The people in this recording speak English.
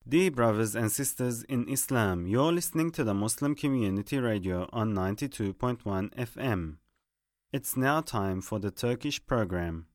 Dear brothers and sisters in Islam, you're listening to the Muslim Community Radio on 92.1 FM. It's now time for the Turkish program.